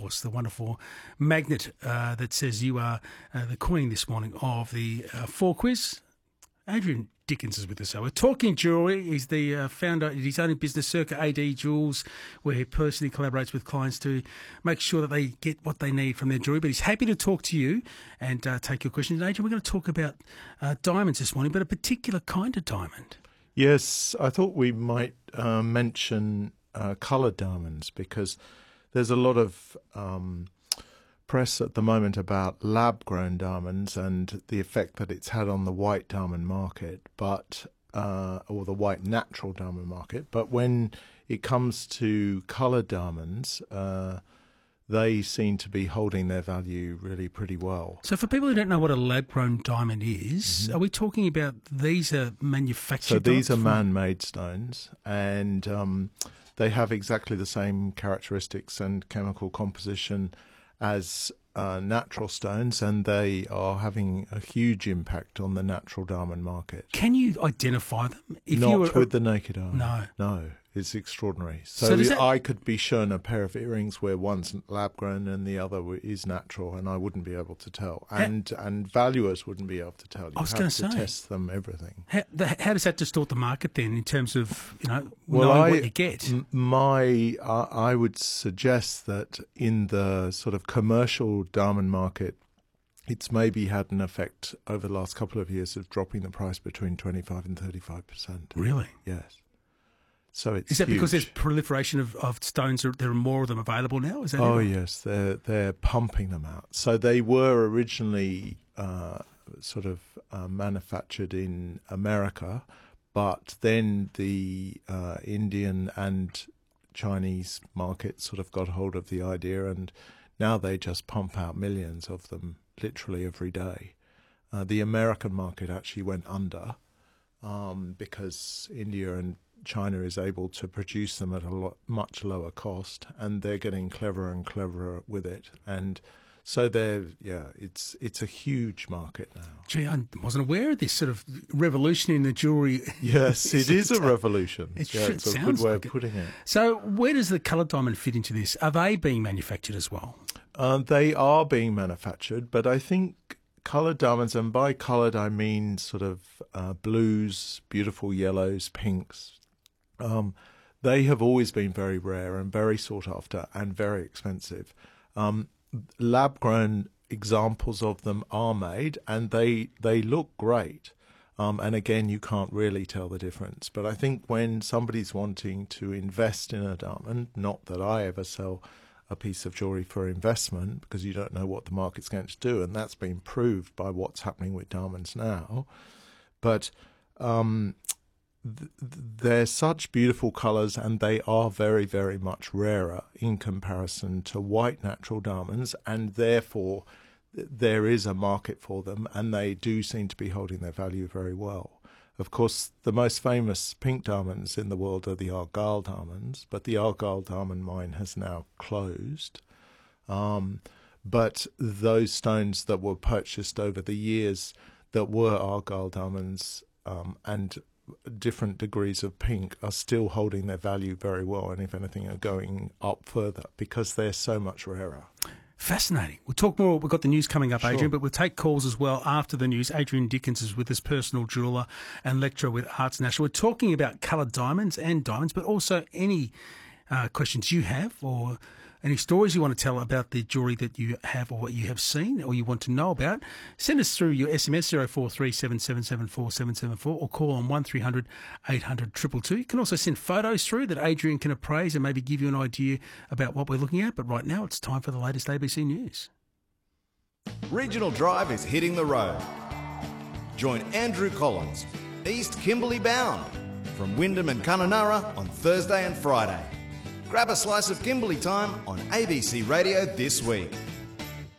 course, the wonderful magnet that says you are the queen this morning of the 4 quiz. Adrian Dickens is with us. So we're talking jewellery. He's the founder of his own business, Circa AD Jewels, where he personally collaborates with clients to make sure that they get what they need from their jewellery. But he's happy to talk to you and take your questions. And Adrian, we're going to talk about diamonds this morning, but a particular kind of diamond. Yes, I thought we might mention coloured diamonds, because there's a lot of press at the moment about lab-grown diamonds and the effect that it's had on the white diamond market, but or the white natural diamond market. But when it comes to coloured diamonds, they seem to be holding their value really pretty well. So for people who don't know what a lab-grown diamond is, are we talking about these are manufactured? So these are man-made stones, and they have exactly the same characteristics and chemical composition as natural stones, and they are having a huge impact on the natural diamond market. Can you identify them? Not with the naked eye. No. No, it's extraordinary. So I could be shown a pair of earrings where one's lab-grown and the other is natural, and I wouldn't be able to tell. And valuers wouldn't be able to tell. You have to test them, everything. How does that distort the market then, in terms of knowing what you get? I would suggest that in the sort of commercial diamond market, it's maybe had an effect over the last couple of years of dropping the price between 25 and 35%. Really? Yes. So it's Is that huge. because there's proliferation of stones? There are more of them available now? Is that yes, they're pumping them out. So they were originally manufactured in America, but then the Indian and Chinese market sort of got hold of the idea, and now they just pump out millions of them literally every day. The American market actually went under because India and China is able to produce them at a much lower cost, and they're getting cleverer and cleverer with it. And so it's a huge market now. Gee, I wasn't aware of this sort of revolution in the jewellery. Yes, it is a revolution. It's a good way of putting it. So where does the coloured diamond fit into this? Are they being manufactured as well? They are being manufactured, but I think coloured diamonds, and by coloured I mean sort of blues, beautiful yellows, pinks, they have always been very rare and very sought after and very expensive. Lab-grown examples of them are made, and they look great. And again, you can't really tell the difference. But I think when somebody's wanting to invest in a diamond, not that I ever sell a piece of jewellery for investment, because you don't know what the market's going to do, and that's been proved by what's happening with diamonds now. But they're such beautiful colours, and they are very, very much rarer in comparison to white natural diamonds, and therefore there is a market for them, and they do seem to be holding their value very well. Of course, the most famous pink diamonds in the world are the Argyle diamonds, but the Argyle diamond mine has now closed. But those stones that were purchased over the years that were Argyle diamonds and different degrees of pink are still holding their value very well, and if anything are going up further because they're so much rarer. Fascinating. We'll talk more. We've got the news coming up, Sure. Adrian, but we'll take calls as well after the news. Adrian Dickens is with us, personal jeweller and lecturer with Arts National. We're talking about coloured diamonds and diamonds, but also any questions you have or any stories you want to tell about the jewellery that you have or what you have seen or you want to know about. Send us through your SMS 0437 774 774 or call on 1300 800 222. You can also send photos through that Adrian can appraise and maybe give you an idea about what we're looking at. But right now it's time for the latest ABC News. Regional Drive is hitting the road. Join Andrew Collins, East Kimberley bound, from Wyndham and Kununurra on Thursday and Friday. Grab a slice of Kimberley time on ABC Radio this week.